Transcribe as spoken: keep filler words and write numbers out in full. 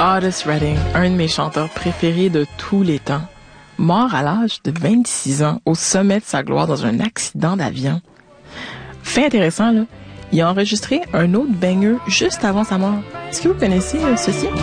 Otis Redding, un de mes chanteurs préférés de tous les temps, mort à l'âge de vingt-six ans au sommet de sa gloire dans un accident d'avion. Fait intéressant, là, il a enregistré un autre banger juste avant sa mort. Est-ce que vous connaissez euh, ceci?